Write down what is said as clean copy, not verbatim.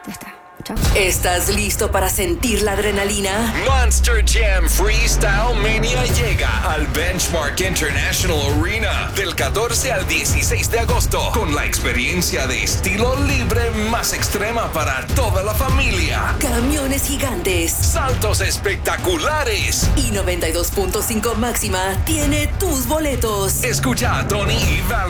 Ya está. Chao. ¿Estás listo para sentir la adrenalina? Monster Jam Freestyle Mania llega al Benchmark International Arena del 14 al 16 de agosto con la experiencia de estilo libre más extrema para toda la familia. Camiones gigantes Saltos espectaculares. y 92.5 máxima tiene tus boletos. Escucha a Tony y Val